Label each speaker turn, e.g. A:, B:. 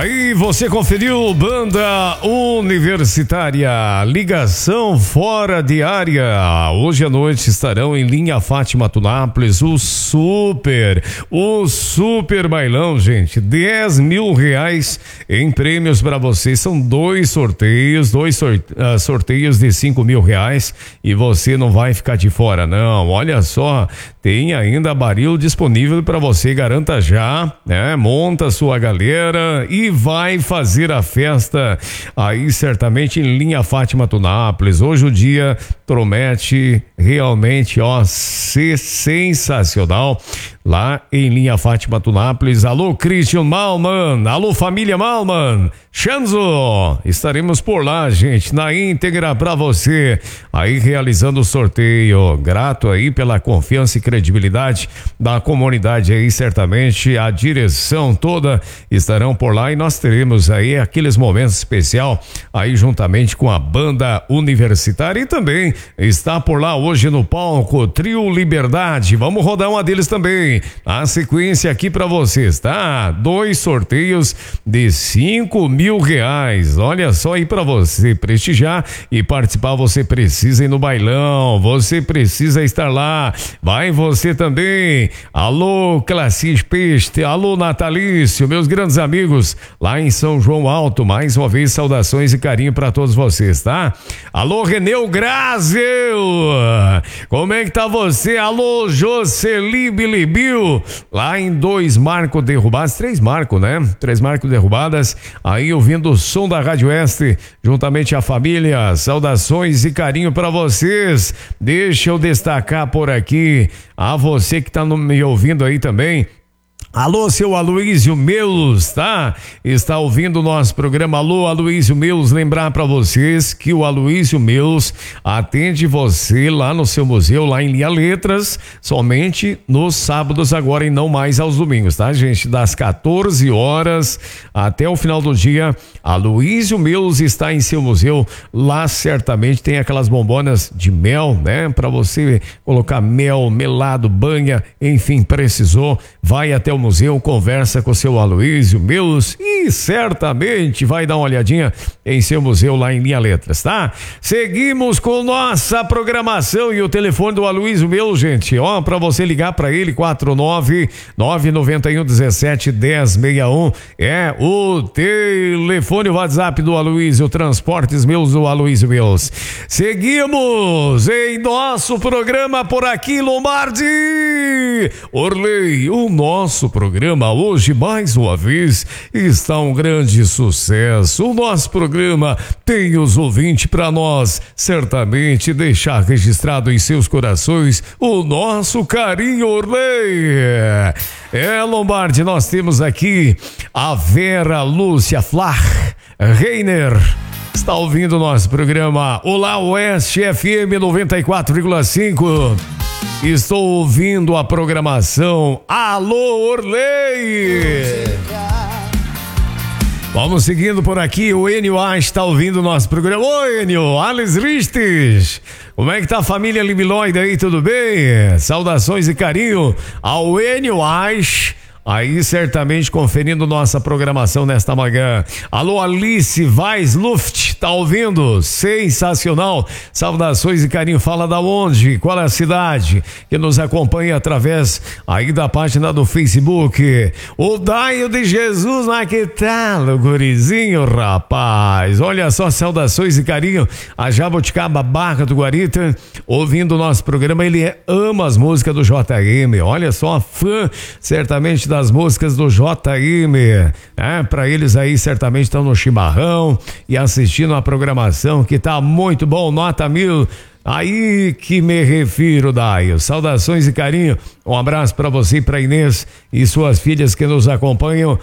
A: Aí você conferiu Banda Universitária, ligação fora de área. Hoje à noite estarão em Linha Fátima Tunápolis o super bailão, gente. R$10.000 em prêmios para vocês. São dois sorteios de R$5.000 e você não vai ficar de fora, não. Olha só, tem ainda baril disponível para você. Garanta já, né? Monta sua galera e vai fazer a festa aí certamente em Linha Fátima Tunápolis. Hoje o dia promete realmente, ser sensacional lá em Linha Fátima Tunápolis. Alô, Christian Malman, alô, família Malman, Chanzo, estaremos por lá, gente, na íntegra pra você, aí realizando o sorteio. Grato aí pela confiança e credibilidade da comunidade aí, certamente a direção toda estarão por lá e nós teremos aí aqueles momentos especial aí juntamente com a Banda Universitária e também está por lá hoje no palco Trio Liberdade. Vamos rodar uma deles também. A sequência aqui para vocês, tá? 2 sorteios de R$5.000. Olha só aí para você prestigiar e participar. Você precisa ir no bailão, você precisa estar lá. Vai você também. Alô, Classis Peste, alô, Natalício, meus grandes amigos lá em São João Alto. Mais uma vez, saudações e carinho para todos vocês, tá? Alô, Reneu Grazel, como é que tá você? Alô, Jocely Bilibil, lá em 3 marcos derrubadas, aí ouvindo o som da Rádio Oeste, juntamente à família, saudações e carinho para vocês. Deixa eu destacar por aqui a você que tá me ouvindo aí também. Alô, seu Aloísio Meus, tá? Está ouvindo o nosso programa. Alô, Aloísio Meus, lembrar para vocês que o Aloísio Meus atende você lá no seu museu, lá em Linha Letras, somente nos sábados agora e não mais aos domingos, tá, gente? Das 14 horas até o final do dia, Aloísio Meus está em seu museu. Lá certamente tem aquelas bombonas de mel, né? Para você colocar mel, melado, banha, enfim, precisou, vai até o museu, conversa com o seu Aloísio Meus e certamente vai dar uma olhadinha em seu museu lá em Linha Letras, tá? Seguimos com nossa programação e o telefone do Aloísio Meus, gente, para você ligar para ele, 49991171061 é o telefone, o WhatsApp do Aloísio, Transportes Meus do Aloísio Meus. Seguimos em nosso programa por aqui, Lombardi Orley, o nosso programa hoje, mais uma vez, está um grande sucesso. O nosso programa tem os ouvintes para nós, certamente, deixar registrado em seus corações o nosso carinho, Orley. Lombardi, nós temos aqui a Vera Lúcia Flach Reiner. Está ouvindo o nosso programa Olá Oeste FM 94,5. Estou ouvindo a programação. Alô, Orley! Vamos seguindo por aqui. O Enio Ash está ouvindo o nosso programa. Oi, Enio, Alice Ristes. Como é que tá a família Libiloide aí, tudo bem? Saudações e carinho ao Enio Ash. Aí certamente conferindo nossa programação nesta manhã. Alô, Alice Weisluft, tá ouvindo? Sensacional. Saudações e carinho. Fala da onde? Qual é a cidade? Que nos acompanha através aí da página do Facebook. O Daio de Jesus, lá que tá, o gurizinho, rapaz. Olha só, saudações e carinho. A Jaboticaba Barra do Guarita, ouvindo o nosso programa. Ele ama as músicas do JM. Olha só, fã certamente das músicas do JM, para eles aí certamente estão no chimarrão e assistindo a programação que tá muito bom, nota 1000. Aí que me refiro, Daio. Saudações e carinho. Um abraço para você e para Inês e suas filhas que nos acompanham